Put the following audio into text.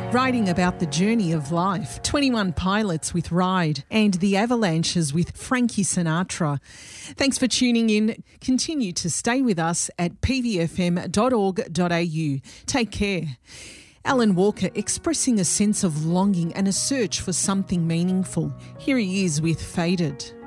Writing about the journey of life, 21 Pilots with Ride and The Avalanches with Frankie Sinatra. Thanks for tuning in. Continue to stay with us at pvfm.org.au. Take care. Alan Walker expressing a sense of longing and a search for something meaningful. Here he is with Faded.